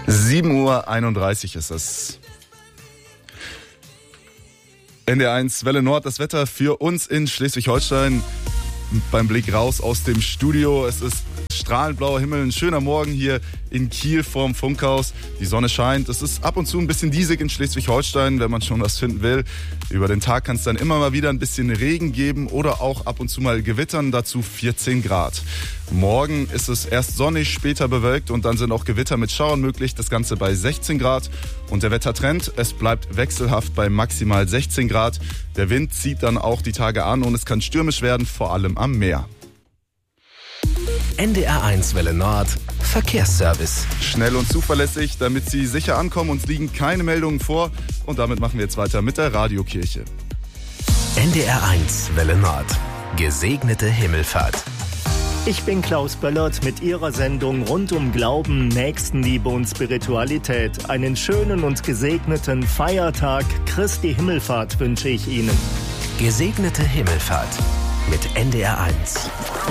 7:31 Uhr ist es. NDR1 Welle Nord, das Wetter für uns in Schleswig-Holstein. Beim Blick raus aus dem Studio. Es ist strahlend blauer Himmel, ein schöner Morgen hier in Kiel vorm Funkhaus. Die Sonne scheint. Es ist ab und zu ein bisschen diesig in Schleswig-Holstein, wenn man schon was finden will. Über den Tag kann es dann immer mal wieder ein bisschen Regen geben oder auch ab und zu mal Gewittern, dazu 14 Grad. Morgen ist es erst sonnig, später bewölkt und dann sind auch Gewitter mit Schauern möglich. Das Ganze bei 16 Grad. Und der Wettertrend, es bleibt wechselhaft bei maximal 16 Grad. Der Wind zieht dann auch die Tage an und es kann stürmisch werden, vor allem am Meer. NDR1 Welle Nord Verkehrsservice. Schnell und zuverlässig, damit Sie sicher ankommen. Uns liegen keine Meldungen vor. Und damit machen wir jetzt weiter mit der Radiokirche. NDR1 Welle Nord. Gesegnete Himmelfahrt. Ich bin Klaus Böllert mit Ihrer Sendung rund um Glauben, Nächstenliebe und Spiritualität. Einen schönen und gesegneten Feiertag Christi Himmelfahrt wünsche ich Ihnen. Gesegnete Himmelfahrt mit NDR1.